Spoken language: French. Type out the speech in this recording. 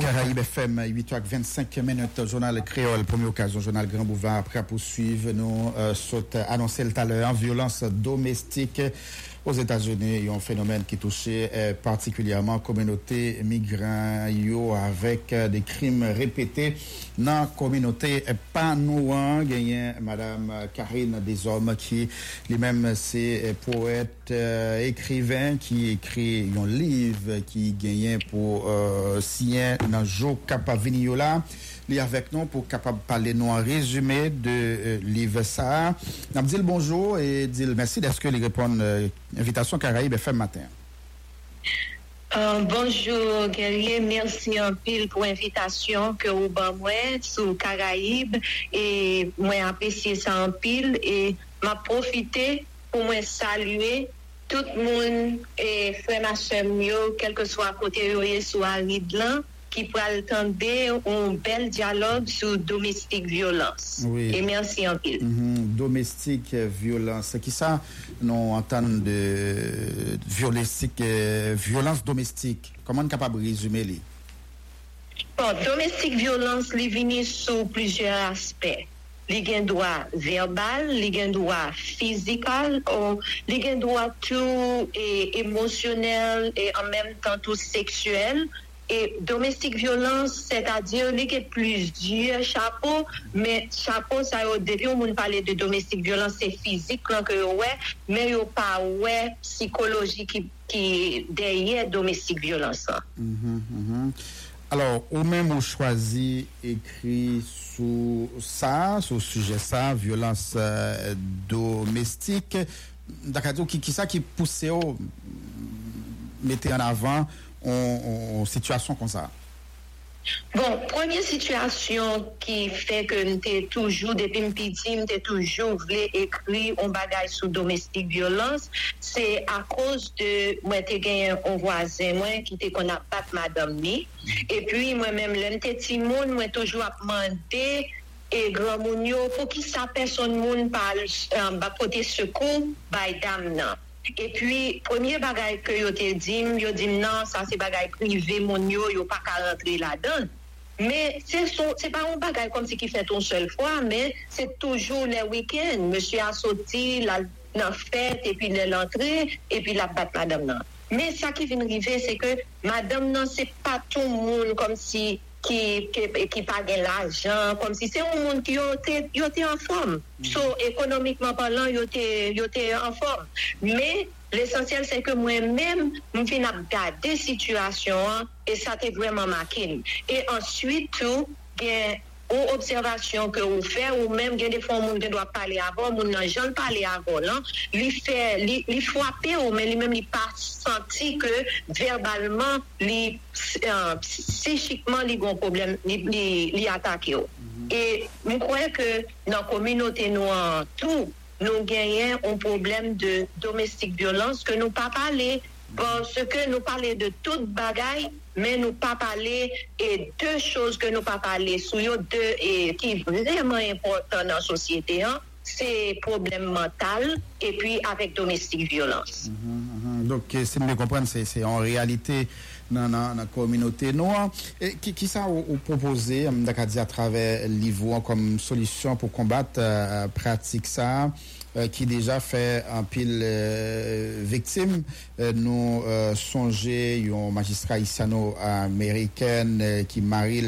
Caraïbes FM, 8h25, journal créole, première occasion, journal Grand Boulevard, après à poursuivre, nous saute annoncer tout à l'heure, violence domestique aux États-Unis, il y a un phénomène qui touchait particulièrement la communauté migrante avec des crimes répétés dans la communauté panouan. Il y a Madame Karine Deshommes qui lui-même c'est poète, écrivain qui écrit un livre qui gagne pour signer dans jour Capavignola. Il est avec nous pour capable parler nous en résumé de livre ça. Nous dit bonjour et dit merci d'être que il répond invitation Caraïbes FM matin. Bonjour Guerrier, merci en pile pour l'invitation que vous m'avez sur Caraïbes et moi apprécié ça en pile et m'a profité pour moi saluer tout le monde et frère ma soeur quel que soit côté soit là qui pourra entendre un bel dialogue sur domestique violence. Oui. Et merci en pile. Domestique violence. Qui ça nous entend de violence domestique? Comment on est capable de résumer les? Bon, domestique violence, les vient sous plusieurs aspects. Les ont droit verbal, les ont droit physical, les ont droit tout et émotionnel et en même temps tout sexuel. Et domestique violence, c'est-à-dire qu'il y a plusieurs chapeaux, mais chapeau, ça, au début, on parlait de domestique violence, c'est physique, mais il n'y a pas psychologie qui derrière domestique violence. Alors, ou même on choisit écrit sur sujet ça, violence domestique. D'accord, qui ça qui pousse au mettez en avant en situation comme ça? Bon, première situation qui fait que nous toujours, depuis petit, nous toujours voulu écrire un bagage sur domestique violence, c'est à cause de, moi, j'ai gagné un voisin, moi, qui était qu'on a pas madame ni. Et puis, moi-même, l'un petit monde, moi, toujours à demander, et grand moun yo, pour qui sa personne moun parle, côté secours, by dame nan. Et puis, premier bagage que yo te dit non, ça c'est bagage privé, mon yo pas qu'à rentrer là-dedans. Mais c'est pas un bagage comme si qui fait une seule fois, mais c'est toujours les week-ends. Monsieur a sorti, la fête, et puis l'entrée, et puis la batte madame nan. Mais ça qui vient arriver, c'est que madame nan, c'est pas tout le monde comme si qui pague l'argent, comme si c'est un monde qui était en forme. So, économiquement parlant, il était en forme. Mais l'essentiel, c'est que moi-même, je viens de regarder la situation et ça t'est vraiment marqué. Et ensuite, tout, il y a une observation que vous faites, ou même, il y a des fois, on doit parler avant, on n'a jamais parlé avant, là. Il frappé, mais lui-même, il pas senti que verbalement, psychiquement, il y a un problème, il attaque. Et je crois que dans la communauté noire, tout, nous gagnons un problème de domestique violence que nous pas parler parce que nous parlons de toute bagaille, mais nous pas parler et deux choses que nous pas parler sur deux et qui est vraiment important dans la société, c'est problème mental et puis avec domestique violence. Donc, si vous comprenez, c'est en réalité dans la communauté noire. Et qui ça vous proposé, à travers l'Ivoire comme solution pour combattre pratique ça, qui déjà fait un pile victime. Nous songer un magistrat hispano-américain qui marie